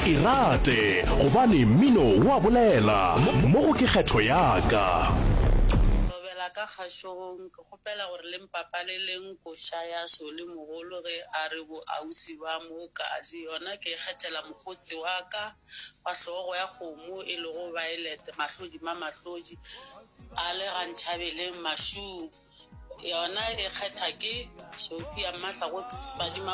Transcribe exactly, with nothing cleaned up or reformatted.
e rate gobane mmino wa bolela mo go ke kgetho ya ka ka kgašong ke kgopela gore le mpapa le leng koša ya sole mogolo ge a re bo ausi ba mo katse yona ke kgethela mokgotsi wa ka wa hlogo ya kgomo e le go baelete mahlodi ma mahlodi a le gantšhabeleng mašung yona e kgetha ke Sophia Mahla go